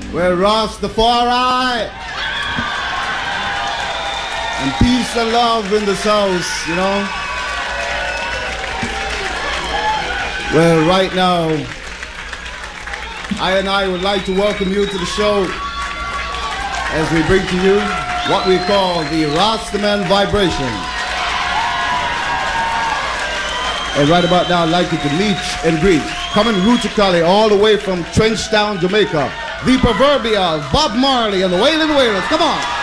Well, Rastafari and peace and love in this house, you know. Well, right now, I would like to welcome you to the show as we bring to you what we call the Rastaman Vibration. And right about now, I'd like you to meet and greet, coming rootically all the way from Trenchtown, Jamaica, the proverbial Bob Marley and the Wailin' Wailers. Come on.